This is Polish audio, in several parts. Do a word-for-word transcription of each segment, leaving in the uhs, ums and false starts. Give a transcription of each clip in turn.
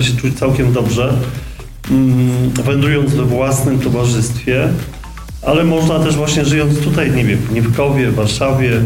się czuć całkiem dobrze, wędrując we własnym towarzystwie, ale można też właśnie żyjąc tutaj, nie wiem, w Gniewkowie, w Warszawie,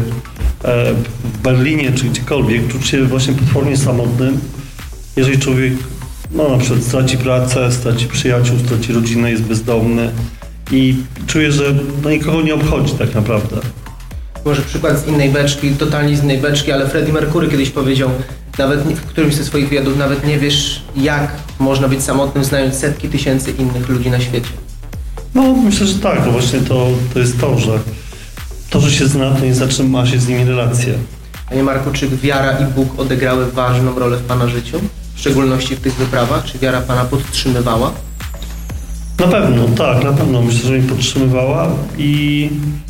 w Berlinie czy gdziekolwiek, czuć się właśnie potwornie samotnym, jeżeli człowiek no, na przykład straci pracę, straci przyjaciół, straci rodzinę, jest bezdomny i czuje, że no, nikogo nie obchodzi tak naprawdę. Może przykład z innej beczki, totalnie z innej beczki, ale Freddie Mercury kiedyś powiedział, nawet w którymś ze swoich wywiadów, nawet nie wiesz, jak można być samotnym, znając setki tysięcy innych ludzi na świecie. No myślę, że tak, no właśnie to, to jest to, że to, że się zna, to nie znaczy, że ma się z nimi relacje. Panie Marku, czy wiara i Bóg odegrały ważną rolę w Pana życiu? W szczególności w tych wyprawach? Czy wiara Pana podtrzymywała? Na pewno, tak, na pewno. Myślę, że mnie podtrzymywała i,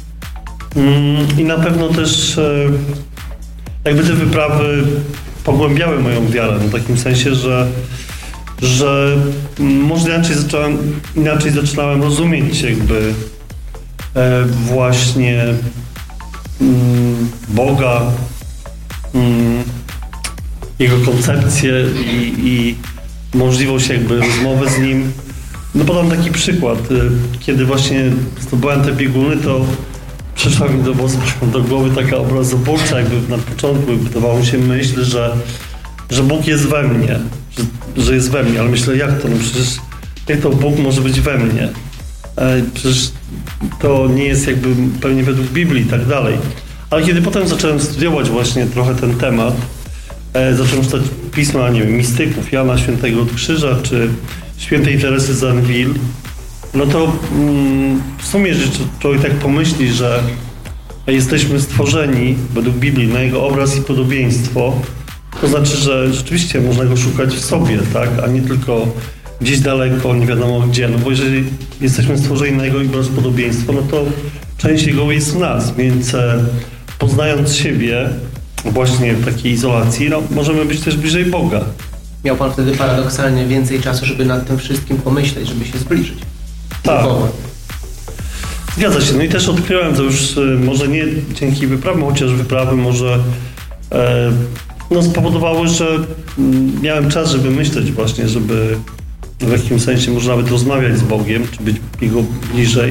mm, i na pewno też e, jakby te wyprawy pogłębiały moją wiarę, w takim sensie, że, że może inaczej zacząłem, inaczej zaczynałem rozumieć jakby e, właśnie mm, Boga, mm, Jego koncepcję i, i możliwość jakby rozmowy z Nim. No podam taki przykład. Kiedy właśnie zdobyłem te bieguny, to przyszła mi do, do głowy taka obrazoburcza, jakby na początku wydawała mi się myśl, że, że Bóg jest we mnie, że, że jest we mnie, ale myślę, jak to? No przecież jak to Bóg może być we mnie? E, przecież to nie jest jakby pewnie według Biblii i tak dalej. Ale kiedy potem zacząłem studiować właśnie trochę ten temat, e, zacząłem czytać pisma, nie wiem, mistyków, Jana Świętego od Krzyża, czy Świętej Teresy z Anvil, no to mm, w sumie, że człowiek tak pomyśli, że jesteśmy stworzeni według Biblii na Jego obraz i podobieństwo, to znaczy, że rzeczywiście można Go szukać w sobie, tak, a nie tylko gdzieś daleko, nie wiadomo gdzie, no bo jeżeli jesteśmy stworzeni na Jego obraz i podobieństwo, no to część Jego jest w nas, więc e, poznając siebie właśnie w takiej izolacji, no, możemy być też bliżej Boga. Miał Pan wtedy paradoksalnie więcej czasu, żeby nad tym wszystkim pomyśleć, żeby się zbliżyć. Tak. Zgadza się. No i też odkryłem to już może nie dzięki wyprawom, chociaż wyprawy może e, no spowodowały, że miałem czas, żeby myśleć właśnie, żeby w jakimś sensie może nawet rozmawiać z Bogiem, czy być Jego bliżej.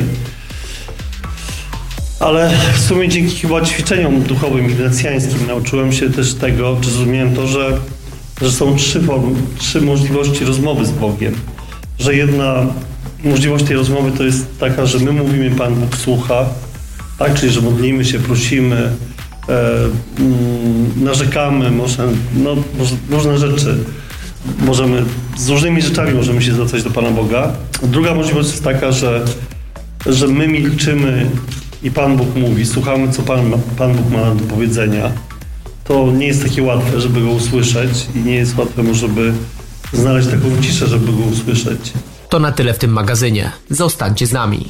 Ale w sumie dzięki chyba ćwiczeniom duchowym ignacjańskim nauczyłem się też tego, czy zrozumiałem to, że że są trzy formy, trzy możliwości rozmowy z Bogiem. Że jedna możliwość tej rozmowy to jest taka, że my mówimy, Pan Bóg słucha, tak? Czyli że modlimy się, prosimy, e, mm, narzekamy, może, no, może, różne rzeczy. Możemy, z różnymi rzeczami możemy się zwracać do Pana Boga. Druga możliwość jest taka, że, że my milczymy i Pan Bóg mówi, słuchamy, co Pan, Pan Bóg ma do powiedzenia. To nie jest takie łatwe, żeby Go usłyszeć i nie jest łatwe, żeby znaleźć taką ciszę, żeby Go usłyszeć. To na tyle w tym magazynie. Zostańcie z nami.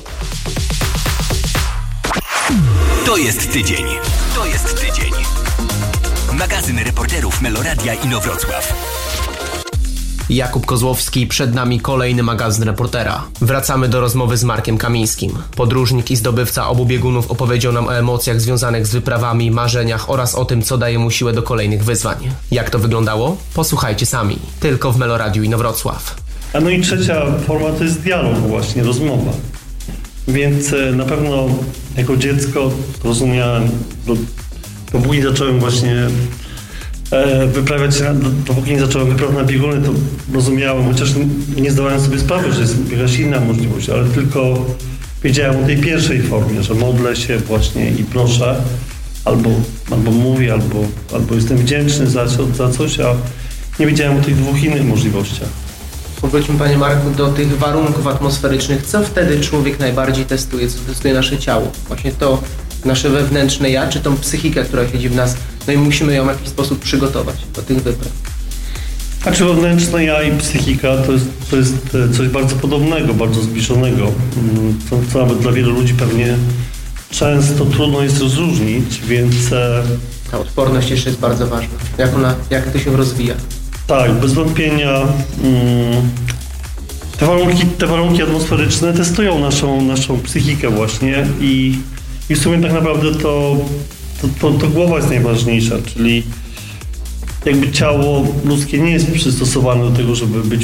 To jest tydzień. To jest tydzień. Magazyn reporterów Meloradia Inowrocław. Jakub Kozłowski, przed nami kolejny magazyn reportera. Wracamy do rozmowy z Markiem Kamińskim. Podróżnik i zdobywca obu biegunów opowiedział nam o emocjach związanych z wyprawami, marzeniach oraz o tym, co daje mu siłę do kolejnych wyzwań. Jak to wyglądało? Posłuchajcie sami. Tylko w Meloradiu Inowrocław. A no i trzecia forma to jest dialog właśnie, rozmowa. Więc na pewno jako dziecko rozumiałem, dopóki zacząłem właśnie wyprawiać się, dopóki nie zacząłem wypraw na bieguny, to rozumiałem, chociaż nie zdawałem sobie sprawy, że jest jakaś inna możliwość, ale tylko wiedziałem o tej pierwszej formie, że modlę się właśnie i proszę, albo, albo mówię, albo, albo jestem wdzięczny za, za coś, a nie wiedziałem o tych dwóch innych możliwościach. Powróćmy, Panie Marku, do tych warunków atmosferycznych. Co wtedy człowiek najbardziej testuje? Co testuje nasze ciało? Właśnie to nasze wewnętrzne ja, czy tą psychikę, która siedzi w nas, no i musimy ją w jakiś sposób przygotować do tych wypraw. A czy wewnętrzne ja i psychika to jest, to jest coś bardzo podobnego, bardzo zbliżonego, co, co nawet dla wielu ludzi pewnie często trudno jest rozróżnić, więc... Ta odporność jeszcze jest bardzo ważna. Jak ona, jak to się rozwija? Tak, bez wątpienia mm, te, warunki, te warunki atmosferyczne testują naszą, naszą psychikę właśnie i, i w sumie tak naprawdę to, to, to, to głowa jest najważniejsza, czyli jakby ciało ludzkie nie jest przystosowane do tego, żeby być